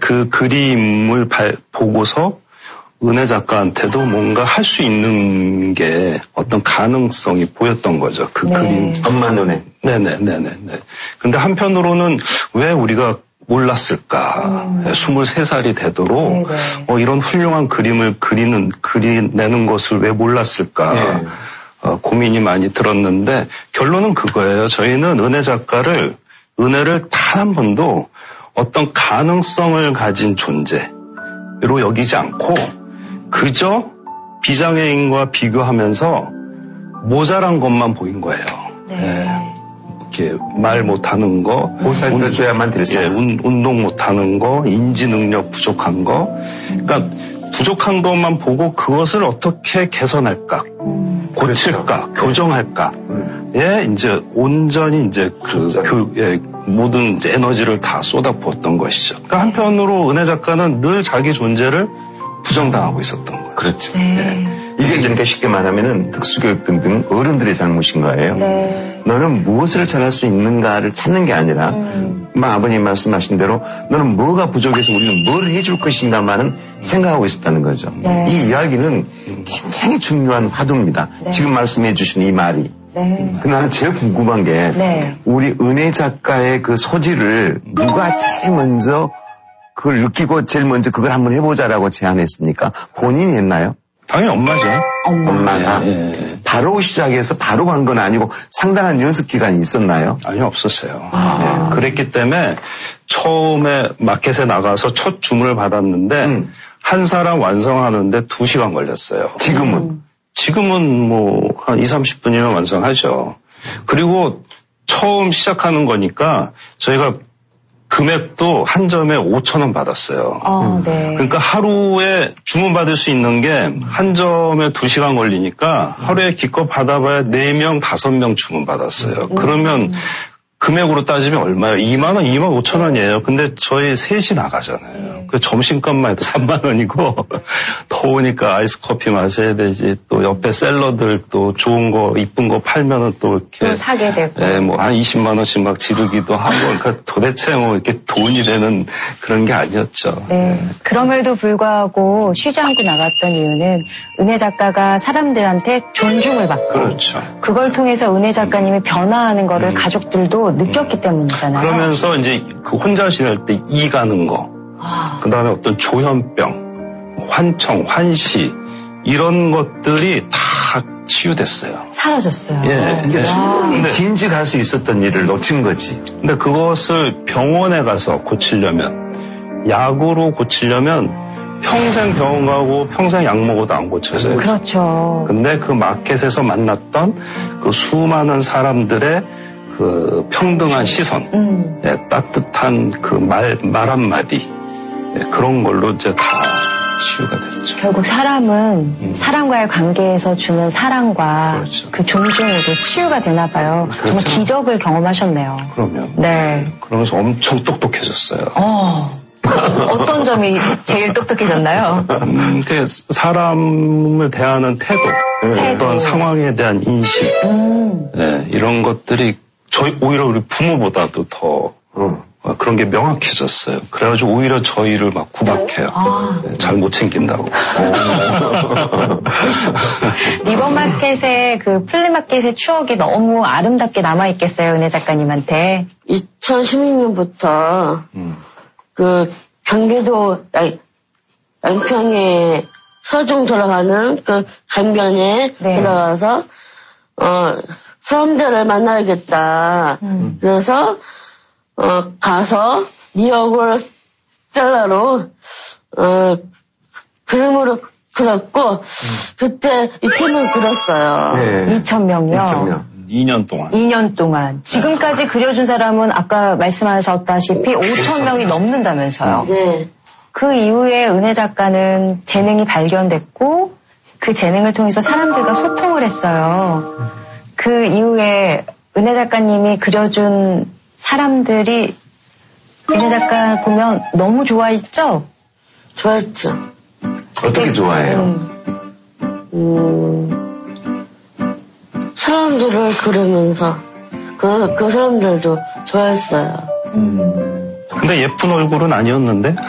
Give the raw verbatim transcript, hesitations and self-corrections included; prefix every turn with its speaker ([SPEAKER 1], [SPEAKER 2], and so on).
[SPEAKER 1] 그 그림을 발, 보고서 은혜 작가한테도 뭔가 할 수 있는 게 어떤 가능성이 보였던 거죠. 그
[SPEAKER 2] 네.
[SPEAKER 1] 그림.
[SPEAKER 3] 엄마 눈에.
[SPEAKER 1] 네네네네. 근데 한편으로는 왜 우리가 몰랐을까. 음. 스물세 살이 되도록 네네. 어, 이런 훌륭한 그림을 그리는, 그리내는 것을 왜 몰랐을까. 네. 어, 고민이 많이 들었는데 결론은 그거예요. 저희는 은혜 작가를, 은혜를 단 한 번도 어떤 가능성을 가진 존재로 여기지 않고 그저 비장애인과 비교하면서 모자란 것만 보인 거예요. 네. 네. 이렇게 말 못하는 거,
[SPEAKER 3] 보살펴줘야만 됐어요.
[SPEAKER 1] 예, 운, 운동 못하는 거, 인지 능력 부족한 거. 그러니까 부족한 것만 보고 그것을 어떻게 개선할까, 음. 고칠까, 그렇죠. 교정할까. 음. 예, 이제 온전히 이제 그, 그 예, 모든 이제 에너지를 다 쏟아부었던 것이죠. 그러니까 한편으로 은혜 작가는 늘 자기 존재를 부정당하고 있었던 거예요.
[SPEAKER 3] 그렇죠.
[SPEAKER 2] 네.
[SPEAKER 3] 예. 이게 그러니까 쉽게 말하면은 특수교육 등등 어른들의 잘못인 거예요.
[SPEAKER 2] 네.
[SPEAKER 3] 너는 무엇을 잘할 수 있는가를 찾는 게 아니라, 음. 막 아버님 말씀하신 대로 너는 뭐가 부족해서 우리는 뭘 해줄 것인가만은 생각하고 있었다는 거죠.
[SPEAKER 2] 네.
[SPEAKER 3] 이 이야기는 굉장히 중요한 화두입니다. 네. 지금 말씀해 주신 이 말이.
[SPEAKER 2] 네.
[SPEAKER 3] 근데 나는 제일 궁금한 게
[SPEAKER 2] 네.
[SPEAKER 3] 우리 은혜 작가의 그 소질을 누가 제일 먼저 그걸 느끼고 제일 먼저 그걸 한번 해보자라고 제안했습니까? 본인이 했나요?
[SPEAKER 1] 당연히 엄마죠.
[SPEAKER 2] 엄마.
[SPEAKER 3] 엄마가.
[SPEAKER 1] 예, 예.
[SPEAKER 3] 바로 시작해서 바로 간 건 아니고 상당한 연습 기간이 있었나요?
[SPEAKER 1] 아니, 없었어요.
[SPEAKER 2] 아.
[SPEAKER 1] 예. 그랬기 때문에 처음에 마켓에 나가서 첫 주문을 받았는데 음. 한 사람 완성하는데 두 시간 걸렸어요.
[SPEAKER 3] 지금은?
[SPEAKER 2] 음.
[SPEAKER 1] 지금은 뭐 한 이삼십 분이면 완성하죠. 그리고 처음 시작하는 거니까 저희가 금액도 한 점에 오천 원 받았어요.
[SPEAKER 2] 어, 네.
[SPEAKER 1] 그러니까 하루에 주문받을 수 있는 게 한 점에 두 시간 걸리니까 하루에 기껏 받아봐야 네 명, 다섯 명 주문받았어요.
[SPEAKER 2] 음.
[SPEAKER 1] 그러면 금액으로 따지면 얼마예요? 이만 원, 이만 오천 원이에요. 근데 저희 셋이 나가잖아요. 네. 그 점심값만 해도 삼만 원이고 더우니까 아이스 커피 마셔야 되지. 또 옆에 샐러드 또 좋은 거, 이쁜 거 팔면은 또 이렇게
[SPEAKER 2] 또 사게 되고.
[SPEAKER 1] 예, 뭐 한 이십만 원씩 막 지르기도 하고. 그러니까 도대체 뭐 이렇게 돈이 되는 그런 게 아니었죠.
[SPEAKER 2] 네. 그럼에도 불구하고 쉬지 않고 나갔던 이유는 은혜 작가가 사람들한테 존중을 받고.
[SPEAKER 1] 그렇죠.
[SPEAKER 2] 그걸 통해서 은혜 작가님이 변화하는 거를 음. 가족들도 느꼈기 때문이잖아요.
[SPEAKER 1] 그러면서 이제 그 혼자 지낼 때 이 가는 거, 아. 그 다음에 어떤 조현병, 환청, 환시 이런 것들이 다 치유됐어요.
[SPEAKER 2] 사라졌어요.
[SPEAKER 1] 예,
[SPEAKER 3] 이게
[SPEAKER 1] 예.
[SPEAKER 3] 진직할 수 있었던 일을 놓친 거지.
[SPEAKER 1] 근데 그것을 병원에 가서 고치려면, 약으로 고치려면 평생 병원 가고 평생 약 먹어도 안 고쳐져요.
[SPEAKER 2] 그렇죠.
[SPEAKER 1] 근데 그 마켓에서 만났던 그 수많은 사람들의 그 평등한 시선, 음. 예, 따뜻한 그 말, 말 한마디, 예, 그런 걸로 이제 다 치유가 됐죠.
[SPEAKER 2] 결국 사람은 음. 사람과의 관계에서 주는 사랑과 그렇죠. 그 존중으로 치유가 되나 봐요. 그렇죠. 정말 기적을 경험하셨네요.
[SPEAKER 1] 그럼요.
[SPEAKER 2] 네.
[SPEAKER 1] 그러면서 엄청 똑똑해졌어요.
[SPEAKER 2] 어. 어떤 점이 제일 똑똑해졌나요?
[SPEAKER 1] 음, 그 사람을 대하는 태도, 태도. 어떤 상황에 대한 인식, 음. 네, 이런 것들이 저희 오히려 우리 부모보다도 더 음. 그런 게 명확해졌어요. 그래가지고 오히려 저희를 막 구박해요. 아. 네, 잘 못 챙긴다고.
[SPEAKER 2] 리버마켓의 그 플리마켓의 추억이 너무 아름답게 남아있겠어요, 은혜 작가님한테.
[SPEAKER 4] 이천십육 년부터 음. 그 경기도 양평에 서중 들어가는 그 강변에 네. 들어가서 어 사람들을 만나야겠다. 음. 그래서 어 가서 리어골 셀러로 어 그림으로 그렸고 음. 그때 이천 명 그렸어요.
[SPEAKER 2] 네. 이천 명요.
[SPEAKER 3] 이천 명.
[SPEAKER 1] 이 년 동안.
[SPEAKER 2] 이 년 동안. 지금까지 그려준 사람은 아까 말씀하셨다시피 오천 명이 넘는다면서요.
[SPEAKER 4] 네.
[SPEAKER 2] 그 이후에 은혜 작가는 재능이 발견됐고 그 재능을 통해서 사람들과 소통을 했어요. 그 이후에 은혜 작가님이 그려준 사람들이 은혜 작가 보면 너무 좋아했죠?
[SPEAKER 4] 좋아했죠.
[SPEAKER 3] 어떻게 좋아해요?
[SPEAKER 4] 음, 음, 사람들을 그리면서 그, 그 사람들도 좋아했어요.
[SPEAKER 1] 음. 근데 예쁜 얼굴은 아니었는데?